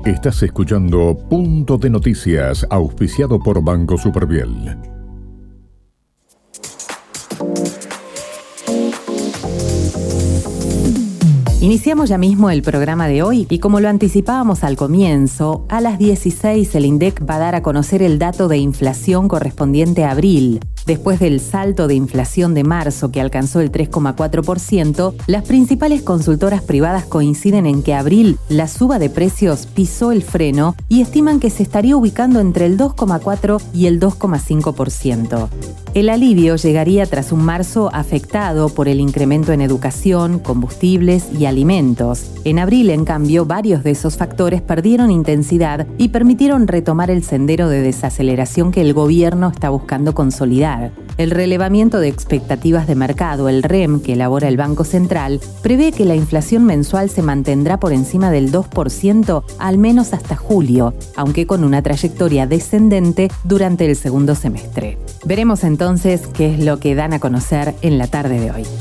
Estás escuchando Punto de Noticias, auspiciado por Banco Superviel. Iniciamos ya mismo el programa de hoy y como lo anticipábamos al comienzo, a las 16 el INDEC va a dar a conocer el dato de inflación correspondiente a abril. Después del salto de inflación de marzo que alcanzó el 3,4%, las principales consultoras privadas coinciden en que abril la suba de precios pisó el freno y estiman que se estaría ubicando entre el 2,4 y el 2,5%. El alivio llegaría tras un marzo afectado por el incremento en educación, combustibles y alimentos. En abril, en cambio, varios de esos factores perdieron intensidad y permitieron retomar el sendero de desaceleración que el gobierno está buscando consolidar. El relevamiento de expectativas de mercado, el REM, que elabora el Banco Central, prevé que la inflación mensual se mantendrá por encima del 2% al menos hasta julio, aunque con una trayectoria descendente durante el segundo semestre. Veremos entonces qué es lo que dan a conocer en la tarde de hoy.